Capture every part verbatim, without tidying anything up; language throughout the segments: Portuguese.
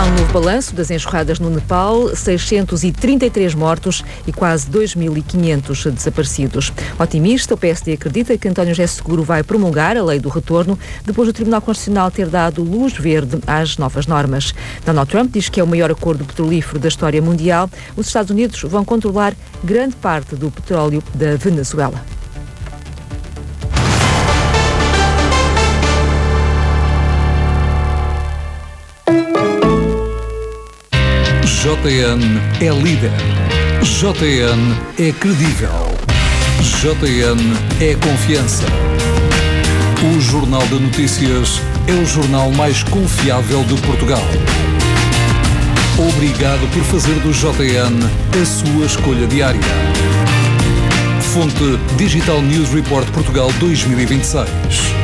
um novo balanço das enxurradas no Nepal, seiscentos e trinta e três mortos e quase dois mil e quinhentos desaparecidos. Otimista, o P S D acredita que António José Seguro vai promulgar a lei do retorno depois do Tribunal Constitucional ter dado luz verde às novas normas. Donald Trump diz que é o maior acordo petrolífero da história mundial. Os Estados Unidos vão controlar grande parte do petróleo da Venezuela. J N é líder. J N é credível. J N é confiança. O Jornal de Notícias é o jornal mais confiável de Portugal. Obrigado por fazer do J N a sua escolha diária. Fonte Digital News Report Portugal dois mil e vinte e seis.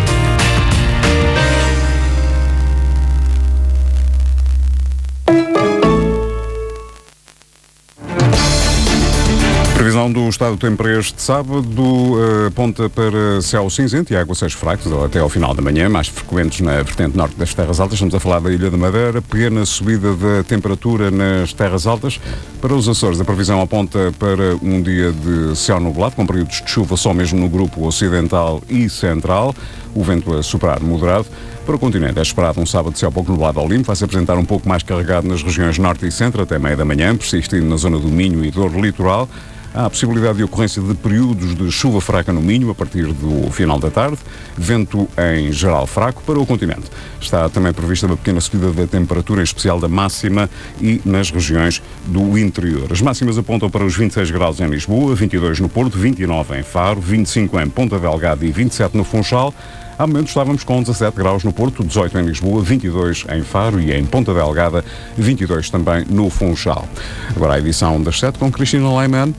Previsão do estado do tempo para este sábado, uh, aponta para céu cinzento e aguaceiros fracos até ao final da manhã, mais frequentes na vertente norte das Terras Altas. Estamos a falar da Ilha da Madeira, pequena subida da temperatura nas Terras Altas. Para os Açores, a previsão aponta para um dia de céu nublado, com períodos de chuva só mesmo no grupo ocidental e central, o vento a soprar moderado. Para o continente é esperado um sábado de céu pouco nublado ao limpo, vai se apresentar um pouco mais carregado nas regiões norte e centro até meia da manhã, persistindo na zona do Minho e do litoral. Há a possibilidade de ocorrência de períodos de chuva fraca no Minho a partir do final da tarde, vento em geral fraco. Para o continente está também prevista uma pequena subida da temperatura, em especial da máxima e nas regiões do interior. As máximas apontam para os vinte e seis graus em Lisboa, vinte e dois no Porto, vinte e nove em Faro, vinte e cinco em Ponta Delgada e vinte e sete no Funchal. Há momentos estávamos com dezassete graus no Porto, dezoito em Lisboa, vinte e dois em Faro e em Ponta Delgada, vinte e dois também no Funchal. Agora a edição das sete com Cristina Leiman.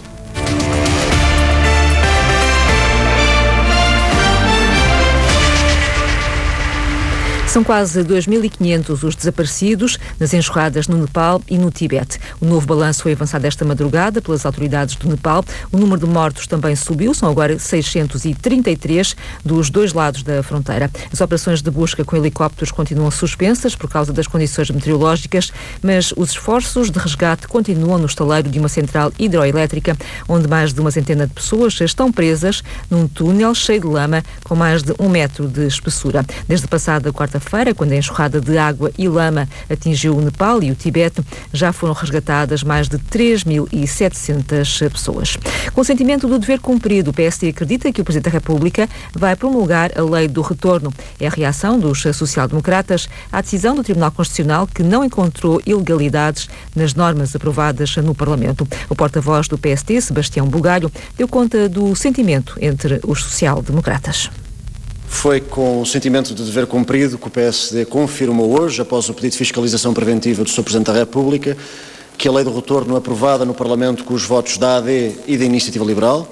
São quase dois mil e quinhentos os desaparecidos nas enxurradas no Nepal e no Tibete. O novo balanço foi avançado esta madrugada pelas autoridades do Nepal. O número de mortos também subiu, são agora seiscentos e trinta e três dos dois lados da fronteira. As operações de busca com helicópteros continuam suspensas por causa das condições meteorológicas, mas os esforços de resgate continuam no estaleiro de uma central hidroelétrica, onde mais de uma centena de pessoas estão presas num túnel cheio de lama com mais de um metro de espessura. Desde a passada quarta-feira, quando a enxurrada de água e lama atingiu o Nepal e o Tibete, já foram resgatadas mais de três mil e setecentas pessoas. Com o sentimento do dever cumprido, o P S D acredita que o Presidente da República vai promulgar a lei do retorno. É a reação dos social-democratas à decisão do Tribunal Constitucional, que não encontrou ilegalidades nas normas aprovadas no Parlamento. O porta-voz do P S D, Sebastião Bugalho, deu conta do sentimento entre os social-democratas. Foi com o sentimento de dever cumprido que o P S D confirmou hoje, após o pedido de fiscalização preventiva do senhor Presidente da República, que a lei do retorno aprovada no Parlamento com os votos da A D e da Iniciativa Liberal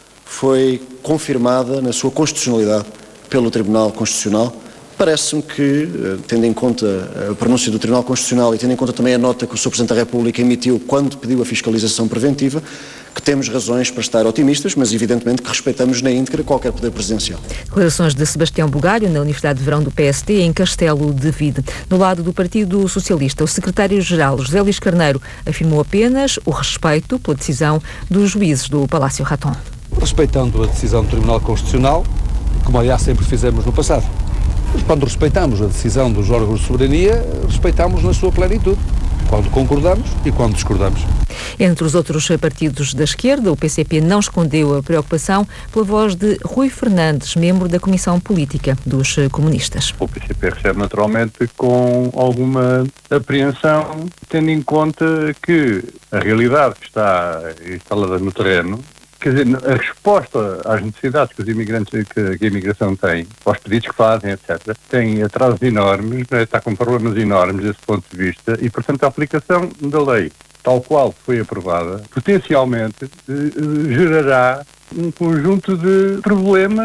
foi confirmada na sua constitucionalidade pelo Tribunal Constitucional. Parece-me que, tendo em conta a pronúncia do Tribunal Constitucional e tendo em conta também a nota que o senhor Presidente da República emitiu quando pediu a fiscalização preventiva, que temos razões para estar otimistas, mas evidentemente que respeitamos na íntegra qualquer poder presidencial. Declarações de Sebastião Bugalho na Universidade de Verão do P S D em Castelo de Vide. No lado do Partido Socialista, o secretário-geral José Luís Carneiro afirmou apenas o respeito pela decisão dos juízes do Palácio Raton. Respeitando a decisão do Tribunal Constitucional, como aliás sempre fizemos no passado. Quando respeitamos a decisão dos órgãos de soberania, respeitamos na sua plenitude, quando concordamos e quando discordamos. Entre os outros partidos da esquerda, o P C P não escondeu a preocupação pela voz de Rui Fernandes, membro da Comissão Política dos Comunistas. O P C P recebe naturalmente com alguma apreensão, tendo em conta que a realidade que está instalada no terreno, quer dizer, a resposta às necessidades que os imigrantes, que, que a imigração tem, aos pedidos que fazem, etcétera, tem atrasos enormes, né, está com problemas enormes desse ponto de vista e, portanto, a aplicação da lei, tal qual foi aprovada, potencialmente eh, gerará um conjunto de problemas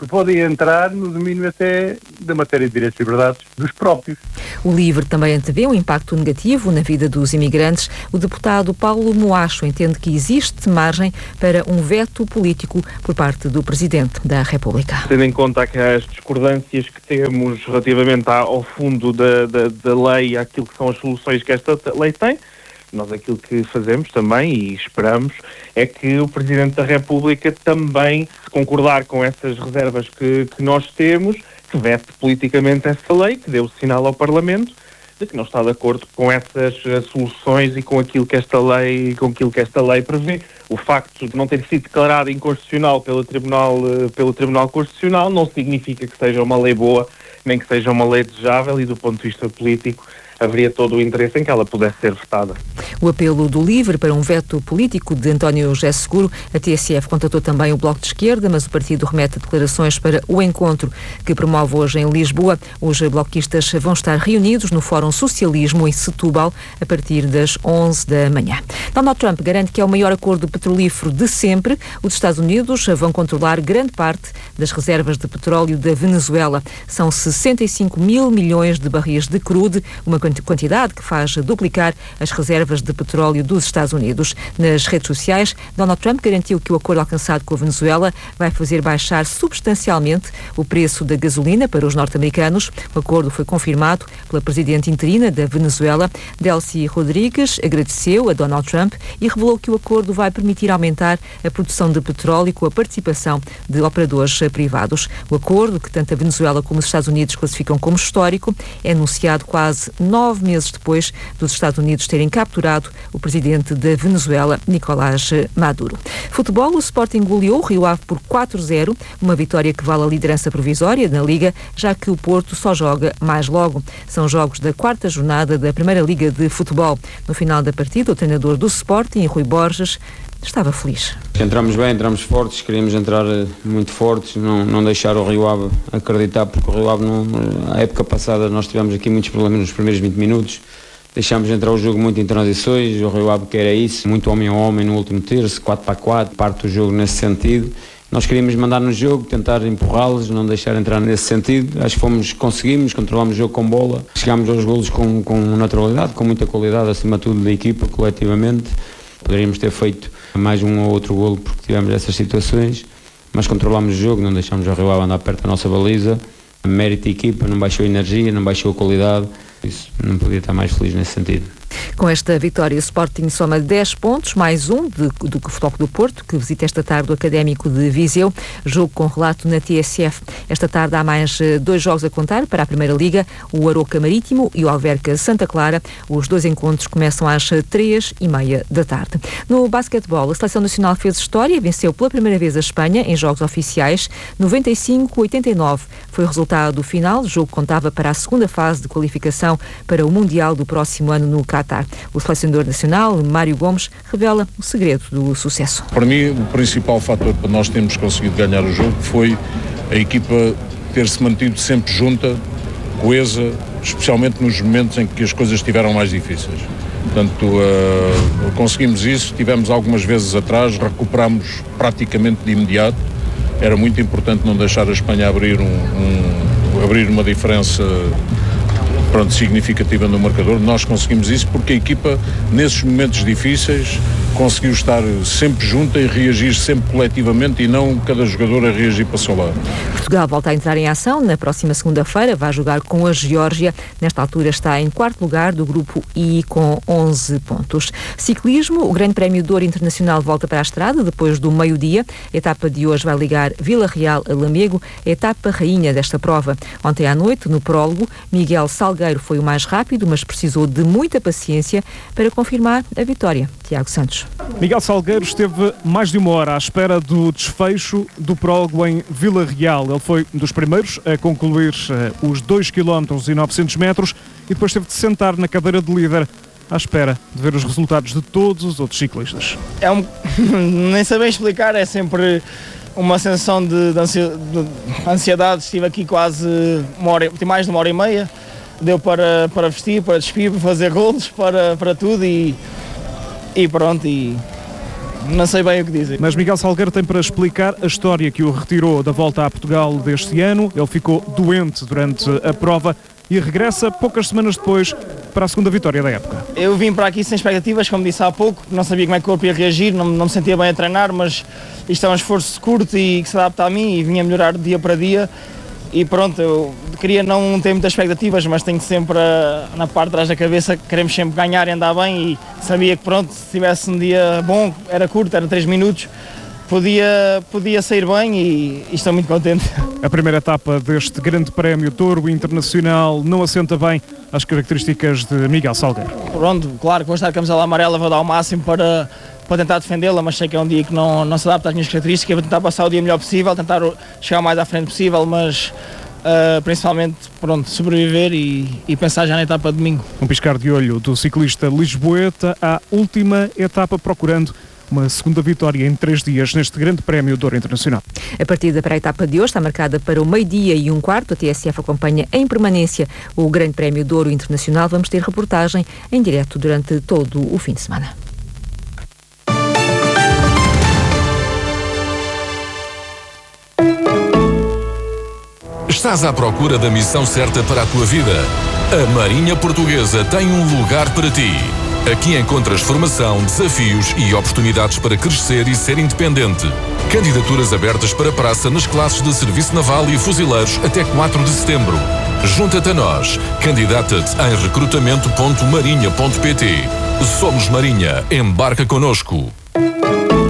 que podem entrar no domínio até da matéria de direitos e liberdades dos próprios. O LIVRE também antevê um impacto negativo na vida dos imigrantes. O deputado Paulo Moacho entende que existe margem para um veto político por parte do Presidente da República. Tendo em conta que as discordâncias que temos relativamente ao fundo da, da, da lei, àquilo que são as soluções que esta lei tem, nós aquilo que fazemos também e esperamos é que o Presidente da República também, se concordar com essas reservas que, que nós temos, que vete politicamente essa lei, que dê o sinal ao Parlamento de que não está de acordo com essas uh, soluções e com aquilo que esta lei, com aquilo que esta lei prevê. O facto de não ter sido declarado inconstitucional pelo Tribunal, uh, pelo Tribunal Constitucional não significa que seja uma lei boa, nem que seja uma lei desejável, e do ponto de vista político haveria todo o interesse em que ela pudesse ser votada. O apelo do LIVRE para um veto político de António José Seguro. A T S F contatou também o Bloco de Esquerda, mas o partido remete declarações para o encontro que promove hoje em Lisboa. Os bloquistas vão estar reunidos no Fórum Socialismo em Setúbal a partir das onze da manhã. Donald Trump garante que é o maior acordo petrolífero de sempre. Os Estados Unidos vão controlar grande parte das reservas de petróleo da Venezuela. São sessenta e cinco mil milhões de barris de crude, uma quantidade que faz duplicar as reservas de petróleo dos Estados Unidos. Nas redes sociais, Donald Trump garantiu que o acordo alcançado com a Venezuela vai fazer baixar substancialmente o preço da gasolina para os norte-americanos. O acordo foi confirmado pela presidente interina da Venezuela, Delcy Rodrigues, agradeceu a Donald Trump e revelou que o acordo vai permitir aumentar a produção de petróleo com a participação de operadores privados. O acordo, que tanto a Venezuela como os Estados Unidos classificam como histórico, é anunciado quase nove meses depois dos Estados Unidos terem capturado o presidente da Venezuela, Nicolás Maduro. Futebol, o Sporting goleou o Rio Ave por quatro a zero, uma vitória que vale a liderança provisória na Liga, já que o Porto só joga mais logo. São jogos da quarta jornada da Primeira Liga de Futebol. No final da partida, o treinador do Sporting, Rui Borges, estava feliz. Entramos bem, entramos fortes, queríamos entrar muito fortes, não, não deixar o Rio Ave acreditar, porque o Rio Ave, não, a época passada, nós tivemos aqui muitos problemas nos primeiros vinte minutos, deixámos entrar o jogo muito em transições, o Rio Ave quer é isso, muito homem a homem no último terço, quatro para quatro, parte do jogo nesse sentido. Nós queríamos mandar no jogo, tentar empurrá-los, não deixar entrar nesse sentido. Acho que fomos, conseguimos, controlámos o jogo com bola, chegámos aos golos com, com naturalidade, com muita qualidade, acima de tudo da equipa, coletivamente. Poderíamos ter feito mais um ou outro golo porque tivemos essas situações, mas controlámos o jogo, não deixámos o Rio Ave andar perto da nossa baliza. Mérito da equipa, não baixou a energia, não baixou a qualidade, isso não podia estar mais feliz nesse sentido. Com esta vitória, o Sporting soma dez pontos, mais um de, do que o Futebol do Porto, que visita esta tarde o Académico de Viseu, jogo com relato na T S F. Esta tarde há mais dois jogos a contar para a Primeira Liga, o Aroca Marítimo e o Alverca Santa Clara. Os dois encontros começam às três e meia da tarde. No basquetebol, a Seleção Nacional fez história, venceu pela primeira vez a Espanha em jogos oficiais, noventa e cinco a oitenta e nove. Foi o resultado final, o jogo contava para a segunda fase de qualificação para o Mundial do próximo ano no Qatar. O selecionador nacional, Mário Gomes, revela o segredo do sucesso. Para mim, o principal fator para nós termos conseguido ganhar o jogo foi a equipa ter se mantido sempre junta, coesa, especialmente nos momentos em que as coisas estiveram mais difíceis. Portanto, uh, conseguimos isso, tivemos algumas vezes atrás, recuperamos praticamente de imediato. Era muito importante não deixar a Espanha abrir, um, um, abrir uma diferença pronto, significativa no marcador. Nós conseguimos isso porque a equipa, nesses momentos difíceis, conseguiu estar sempre junta e reagir sempre coletivamente e não cada jogador a reagir para o seu lado. Portugal volta a entrar em ação na próxima segunda-feira, vai jogar com a Geórgia. Nesta altura está em quarto lugar do grupo I com onze pontos. Ciclismo, o Grande Prémio de Ouro Internacional volta para a estrada depois do meio-dia. A etapa de hoje vai ligar Vila Real a Lamego, a etapa rainha desta prova. Ontem à noite, no prólogo, Miguel Salgueiro foi o mais rápido, mas precisou de muita paciência para confirmar a vitória. Tiago Santos. Miguel Salgueiro esteve mais de uma hora à espera do desfecho do prólogo em Vila Real. Ele foi um dos primeiros a concluir uh, os dois quilómetros e novecentos metros e depois teve de sentar na cadeira de líder à espera de ver os resultados de todos os outros ciclistas. É um... nem saber explicar, é sempre uma sensação de, de, ansia... de ansiedade. Estive aqui quase uma hora, mais de uma hora e meia. Deu para, para vestir, para despir, para fazer golos, para, para tudo e... E pronto, e não sei bem o que dizer. Mas Miguel Salgueiro tem para explicar a história que o retirou da volta a Portugal deste ano. Ele ficou doente durante a prova e regressa poucas semanas depois para a segunda vitória da época. Eu vim para aqui sem expectativas, como disse há pouco, não sabia como é que o corpo ia reagir, não, não me sentia bem a treinar, mas isto é um esforço curto e que se adapta a mim e vinha a melhorar dia para dia. E pronto, eu queria não ter muitas expectativas, mas tenho sempre a, na parte de trás da cabeça que queremos sempre ganhar e andar bem, e sabia que pronto, se tivesse um dia bom, era curto, era três minutos, podia, podia sair bem e, e estou muito contente. A primeira etapa deste Grande Prémio Douro Internacional não assenta bem às características de Miguel Salgueiro. Pronto, claro que vou estar de camisola amarela, vou dar o máximo para, para tentar defendê-la, mas sei que é um dia que não, não se adapta às minhas características, vou tentar passar o dia melhor possível, tentar chegar o mais à frente possível, mas uh, principalmente pronto, sobreviver e, e pensar já na etapa de domingo. Um piscar de olho do ciclista lisboeta à última etapa, procurando uma segunda vitória em três dias neste Grande Prémio Douro Internacional. A partida para a etapa de hoje está marcada para o meio-dia e um quarto. A T S F acompanha em permanência o Grande Prémio Douro Internacional. Vamos ter reportagem em direto durante todo o fim de semana. Estás à procura da missão certa para a tua vida? A Marinha Portuguesa tem um lugar para ti. Aqui encontras formação, desafios e oportunidades para crescer e ser independente. Candidaturas abertas para praça nas classes de Serviço Naval e Fuzileiros até quatro de setembro. Junta-te a nós. Candidata-te em recrutamento ponto marinha ponto pt. Somos Marinha. Embarca connosco.